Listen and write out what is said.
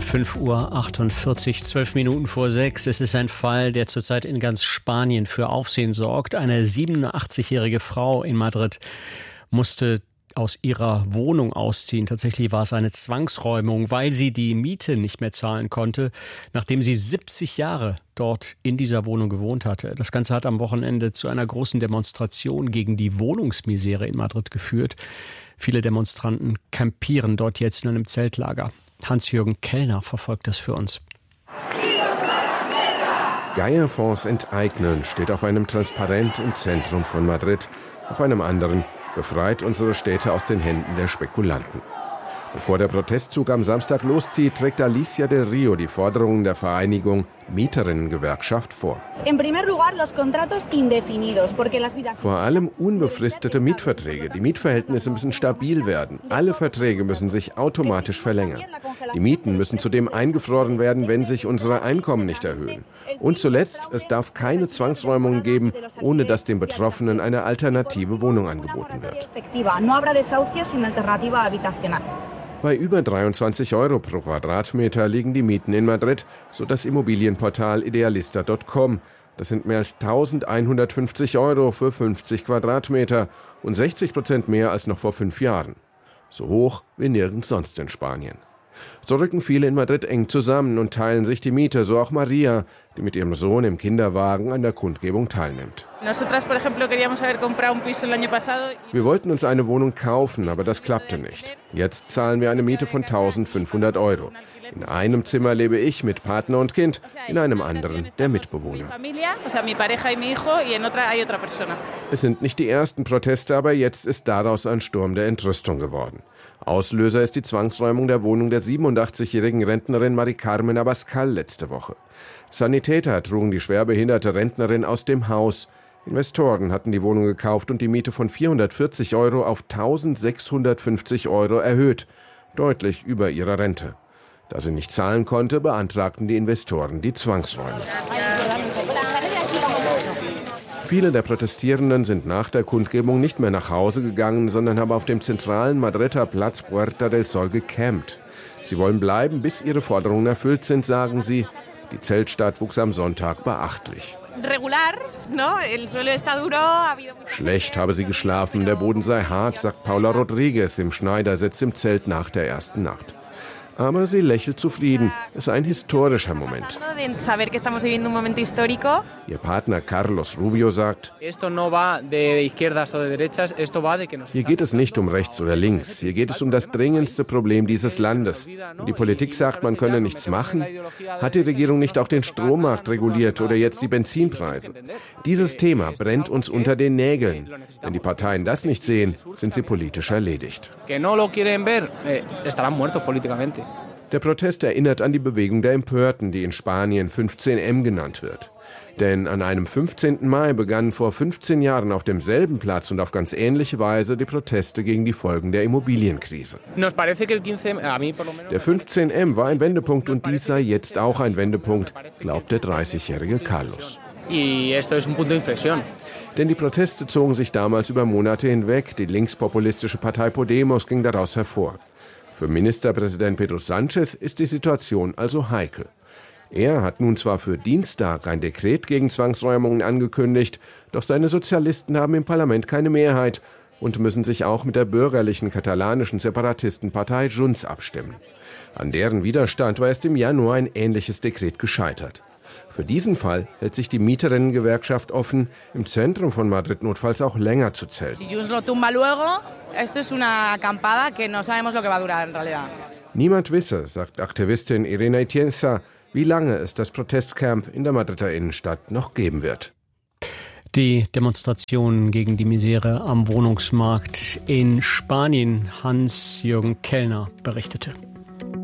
5:48 Uhr, 12 Minuten vor 6. Es ist ein Fall, der zurzeit in ganz Spanien für Aufsehen sorgt. Eine 87-jährige Frau in Madrid musste aus ihrer Wohnung ausziehen. Tatsächlich war es eine Zwangsräumung, weil sie die Miete nicht mehr zahlen konnte, nachdem sie 70 Jahre dort in dieser Wohnung gewohnt hatte. Das Ganze hat am Wochenende zu einer großen Demonstration gegen die Wohnungsmisere in Madrid geführt. Viele Demonstranten campieren dort jetzt in einem Zeltlager. Hans-Jürgen Kellner verfolgt das für uns. Geierfonds enteignen steht auf einem Transparent im Zentrum von Madrid. Auf einem anderen: befreit unsere Städte aus den Händen der Spekulanten. Bevor der Protestzug am Samstag loszieht, trägt Alicia del Rio die Forderungen der Vereinigung Mieterinnengewerkschaft vor. Vor allem unbefristete Mietverträge. Die Mietverhältnisse müssen stabil werden. Alle Verträge müssen sich automatisch verlängern. Die Mieten müssen zudem eingefroren werden, wenn sich unsere Einkommen nicht erhöhen. Und zuletzt, es darf keine Zwangsräumungen geben, ohne dass den Betroffenen eine alternative Wohnung angeboten wird. Bei über 23 Euro pro Quadratmeter liegen die Mieten in Madrid, so das Immobilienportal idealista.com. Das sind mehr als 1.150 Euro für 50 Quadratmeter und 60% mehr als noch vor 5 Jahren. So hoch wie nirgends sonst in Spanien. So rücken viele in Madrid eng zusammen und teilen sich die Miete, so auch Maria, die mit ihrem Sohn im Kinderwagen an der Kundgebung teilnimmt. Wir wollten uns eine Wohnung kaufen, aber das klappte nicht. Jetzt zahlen wir eine Miete von 1.500 Euro. In einem Zimmer lebe ich mit Partner und Kind, in einem anderen der Mitbewohner. Es sind nicht die ersten Proteste, aber jetzt ist daraus ein Sturm der Entrüstung geworden. Auslöser ist die Zwangsräumung der Wohnung der 87-jährigen Rentnerin Mari Carmen Abascal letzte Woche. Sanitäter trugen die schwerbehinderte Rentnerin aus dem Haus. Investoren hatten die Wohnung gekauft und die Miete von 440 Euro auf 1.650 Euro erhöht, deutlich über ihrer Rente. Da sie nicht zahlen konnte, beantragten die Investoren die Zwangsräumung. Viele der Protestierenden sind nach der Kundgebung nicht mehr nach Hause gegangen, sondern haben auf dem zentralen Madrider Platz Puerta del Sol gecampt. Sie wollen bleiben, bis ihre Forderungen erfüllt sind, sagen sie. Die Zeltstadt wuchs am Sonntag beachtlich. Schlecht habe sie geschlafen, der Boden sei hart, sagt Paula Rodriguez im Schneidersitz im Zelt nach der ersten Nacht. Aber sie lächelt zufrieden. Es sei ein historischer Moment. Ihr Partner Carlos Rubio sagt: Hier geht es nicht um rechts oder links. Hier geht es um das dringendste Problem dieses Landes. Und die Politik sagt, man könne nichts machen. Hat die Regierung nicht auch den Strommarkt reguliert oder jetzt die Benzinpreise? Dieses Thema brennt uns unter den Nägeln. Wenn die Parteien das nicht sehen, sind sie politisch erledigt. Der Protest erinnert an die Bewegung der Empörten, die in Spanien 15M genannt wird. Denn an einem 15. Mai begannen vor 15 Jahren auf demselben Platz und auf ganz ähnliche Weise die Proteste gegen die Folgen der Immobilienkrise. Der 15M war ein Wendepunkt und dies sei jetzt auch ein Wendepunkt, glaubt der 30-jährige Carlos. Denn die Proteste zogen sich damals über Monate hinweg. Die linkspopulistische Partei Podemos ging daraus hervor. Für Ministerpräsident Pedro Sánchez ist die Situation also heikel. Er hat nun zwar für Dienstag ein Dekret gegen Zwangsräumungen angekündigt, doch seine Sozialisten haben im Parlament keine Mehrheit und müssen sich auch mit der bürgerlichen katalanischen Separatistenpartei Junts abstimmen. An deren Widerstand war erst im Januar ein ähnliches Dekret gescheitert. Für diesen Fall hält sich die Mieterinnengewerkschaft offen, im Zentrum von Madrid notfalls auch länger zu zelten. Niemand wisse, sagt Aktivistin Irene Atienza, wie lange es das Protestcamp in der Madrider Innenstadt noch geben wird. Die Demonstrationen gegen die Misere am Wohnungsmarkt in Spanien. Hans-Jürgen Kellner berichtete.